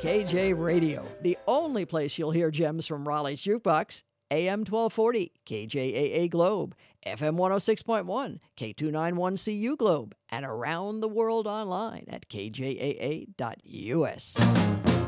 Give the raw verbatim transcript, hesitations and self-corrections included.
K J Radio, the only place you'll hear gems from Raleigh's Jukebox. A M twelve forty, K J A A Globe, F M one oh six point one, K two ninety-one C U Globe, and around the world online at K J A A dot U S.